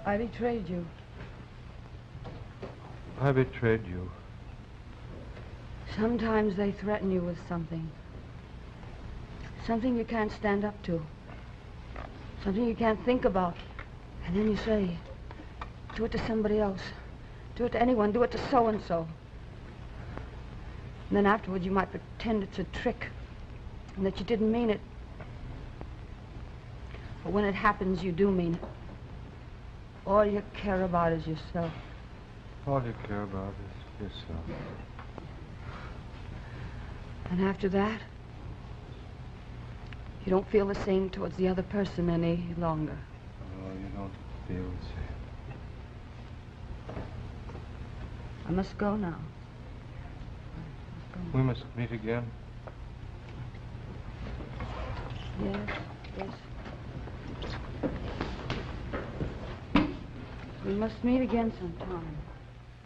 I betrayed you. I betrayed you. Sometimes they threaten you with something. Something you can't stand up to. Something you can't think about. And then you say, do it to somebody else. Do it to anyone. Do it to so-and-so. And then afterwards you might pretend it's a trick and that you didn't mean it. But when it happens, you do mean it. All you care about is yourself. All you care about is yourself. And after that, you don't feel the same towards the other person any longer. Oh, you don't feel the same. I must go now. We must meet again. Yes, yes. We must meet again sometime.